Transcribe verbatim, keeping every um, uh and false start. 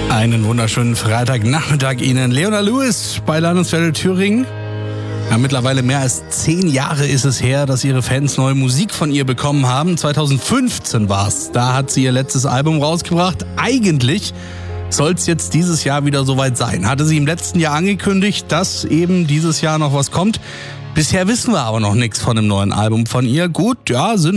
Einen wunderschönen Freitagnachmittag Ihnen. Leona Lewis bei Landeswelle Thüringen. Ja, mittlerweile mehr als zehn Jahre ist es her, dass ihre Fans neue Musik von ihr bekommen haben. zweitausendfünfzehn war's. Da hat sie ihr letztes Album rausgebracht. Eigentlich soll es jetzt dieses Jahr wieder soweit sein. Hatte sie im letzten Jahr angekündigt, dass eben dieses Jahr noch was kommt. Bisher wissen wir aber noch nichts von dem neuen Album von ihr. Gut, ja, sind